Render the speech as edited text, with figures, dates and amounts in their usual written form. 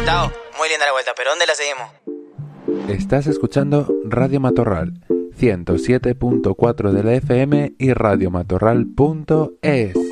Tao, muy linda la vuelta, pero ¿dónde la seguimos? Estás escuchando Radio Matorral, 107.4 de la FM y radiomatorral.es.